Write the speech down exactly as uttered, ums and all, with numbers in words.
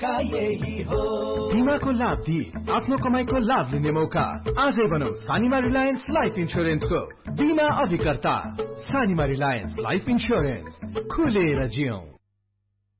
का यही हो। बीमाको लाभ दिई आफ्नो कमाईको लाभ लिने मौका। आजै बनाऊ सानिमा रिलायन्स लाइफ इन्स्योरेन्सको बीमा अभिकर्ता। सानिमा रिलायन्स लाइफ इन्स्योरेन्स, खुलेर जियौं।